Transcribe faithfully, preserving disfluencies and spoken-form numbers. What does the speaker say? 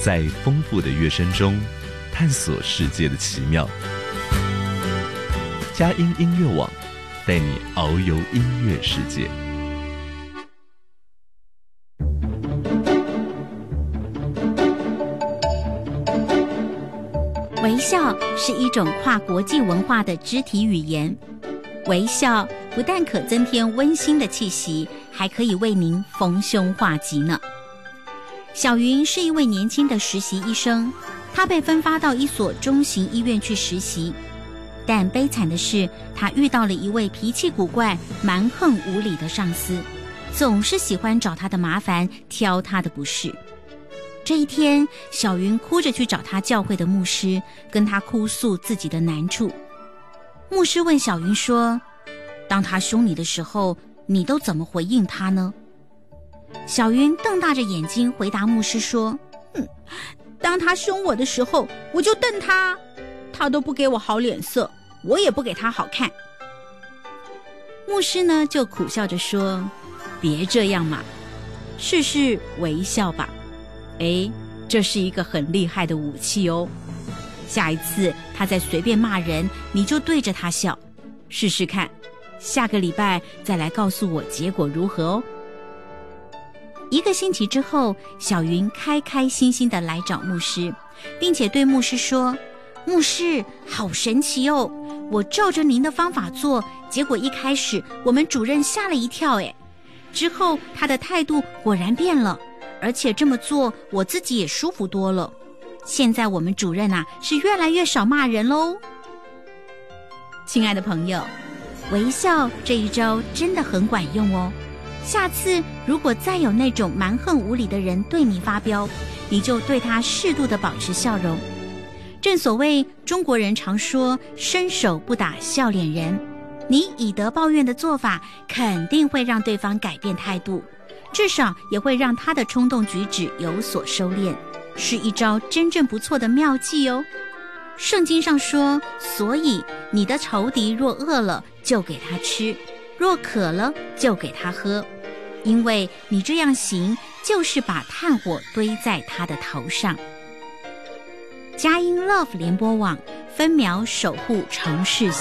在丰富的乐声中探索世界的奇妙。佳音音乐网带你遨游音乐世界。 微笑是一种跨国际文化的肢体语言，微笑不但可增添温馨的气息，还可以为您逢凶化吉呢。小云是一位年轻的实习医生，她被分发到一所中型医院去实习，但悲惨的是，她遇到了一位脾气古怪、蛮横无理的上司，总是喜欢找她的麻烦，挑她的不是。这一天，小云哭着去找他教会的牧师，跟他哭诉自己的难处。牧师问小云说，当他凶你的时候，你都怎么回应他呢？小云瞪大着眼睛回答牧师说，哼，当他凶我的时候，我就瞪他，他都不给我好脸色，我也不给他好看。牧师呢，就苦笑着说，别这样嘛，试试微笑吧。哎，这是一个很厉害的武器哦。下一次他再随便骂人，你就对着他笑，试试看。下个礼拜再来告诉我结果如何哦。一个星期之后，小云开开心心地来找牧师，并且对牧师说，牧师，好神奇哦，我照着您的方法做，结果一开始我们主任吓了一跳，哎，之后他的态度果然变了，而且这么做我自己也舒服多了。现在我们主任啊，是越来越少骂人喽。亲爱的朋友，微笑这一招真的很管用哦。下次如果再有那种蛮横无理的人对你发飙，你就对他适度的保持笑容。正所谓中国人常说伸手不打笑脸人，你以德报怨的做法肯定会让对方改变态度，至少也会让他的冲动举止有所收敛，是一招真正不错的妙计哦。圣经上说，所以你的仇敌若饿了，就给他吃；若渴了，就给他喝。因为你这样行，就是把炭火堆在他的头上。佳音 Love 联播网分秒守护城市